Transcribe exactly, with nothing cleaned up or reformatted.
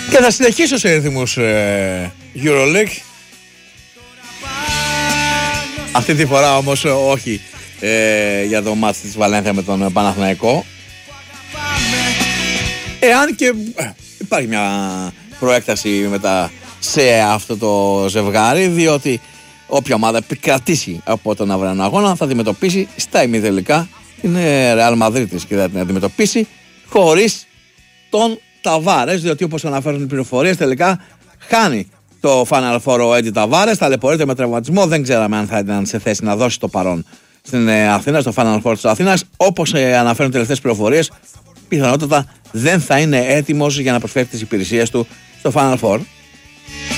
Και θα συνεχίσω σε ρυθμούς ε, EuroLeague. Αυτή τη φορά όμως όχι ε, για το μάτς της Βαλένθια με τον Παναθηναϊκό. Εάν και ε, υπάρχει μια προέκταση μετά σε αυτό το ζευγάρι, διότι όποια ομάδα επικρατήσει από τον αυριανό αγώνα θα αντιμετωπίσει στα ημιτελικά την Real Madrid και θα την αντιμετωπίσει χωρίς τον Ταβάρες, διότι όπως αναφέρουν οι πληροφορίες τελικά χάνει το Final Four ο Έντι Ταβάρες, ταλαιπωρείται με τραυματισμό, δεν ξέραμε αν θα ήταν σε θέση να δώσει το παρόν στην Αθήνα, στο Final Four της Αθήνας. Όπως αναφέρουν τελευταίες πληροφορίες, πιθανότατα δεν θα είναι έτοιμος για να προσφέρει τις υπηρεσίες του στο Final Four.